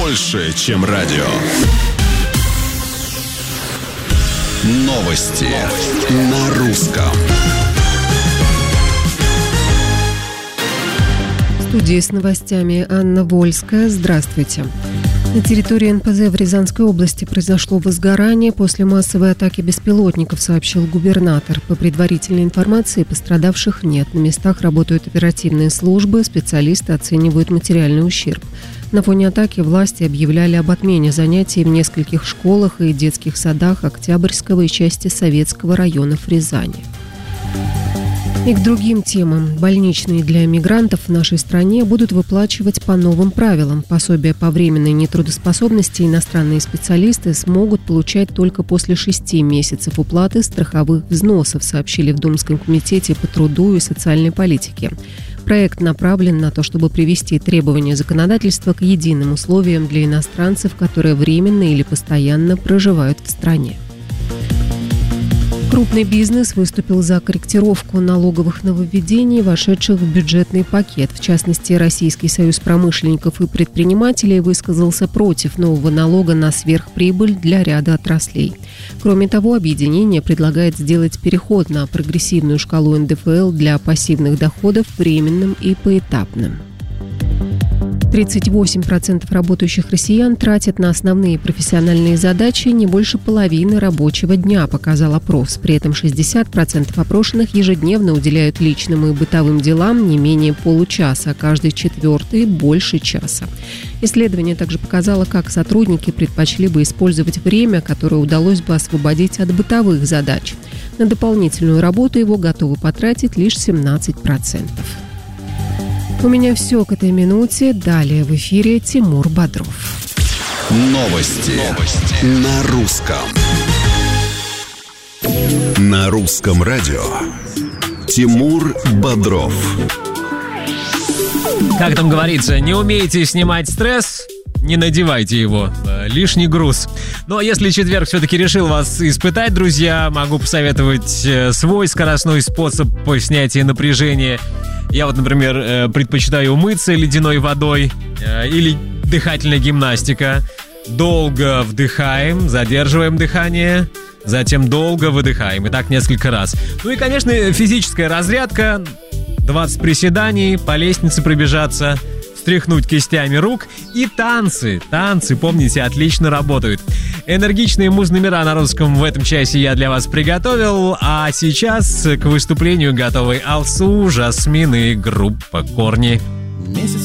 больше, чем радио. Новости на русском. В студии с новостями Анна Вольская. Здравствуйте. На территории НПЗ в Рязанской области произошло возгорание после массовой атаки беспилотников, сообщил губернатор. По предварительной информации, пострадавших нет. На местах работают оперативные службы, специалисты оценивают материальный ущерб. На фоне атаки власти объявляли об отмене занятий в нескольких школах и детских садах Октябрьского и части Советского районов Рязани. И к другим темам. Больничные для мигрантов в нашей стране будут выплачивать по новым правилам. Пособие по временной нетрудоспособности иностранные специалисты смогут получать только после 6 месяцев уплаты страховых взносов, сообщили в Думском комитете по труду и социальной политике. Проект направлен на то, чтобы привести требования законодательства к единым условиям для иностранцев, которые временно или постоянно проживают в стране. Крупный бизнес выступил за корректировку налоговых нововведений, вошедших в бюджетный пакет. В частности, Российский союз промышленников и предпринимателей высказался против нового налога на сверхприбыль для ряда отраслей. Кроме того, объединение предлагает сделать переход на прогрессивную шкалу НДФЛ для пассивных доходов временным и поэтапным. 38% работающих россиян тратят на основные профессиональные задачи не больше половины рабочего дня, показал опрос. При этом 60% опрошенных ежедневно уделяют личным и бытовым делам не менее получаса, а каждый четвертый – больше часа. Исследование также показало, как сотрудники предпочли бы использовать время, которое удалось бы освободить от бытовых задач. На дополнительную работу его готовы потратить лишь 17%. У меня все к этой минуте. Далее в эфире Тимур Бодров. Новости на русском. На русском радио Тимур Бодров. Как там говорится, не умеете снимать стресс? Не надевайте его. Лишний груз. Но если четверг все-таки решил вас испытать, друзья, могу посоветовать свой скоростной способ по снятию напряжения. Я вот, например, предпочитаю умыться ледяной водой или дыхательная гимнастика. Долго вдыхаем, задерживаем дыхание, затем долго выдыхаем. И так несколько раз. Ну и, конечно, физическая разрядка. 20 приседаний, по лестнице пробежаться, встряхнуть кистями рук. И танцы. Танцы, помните, отлично работают. Энергичные муз-номера на русском в этом часе я для вас приготовил. А сейчас к выступлению готовы Алсу, Жасмин и группа Корни. Месяц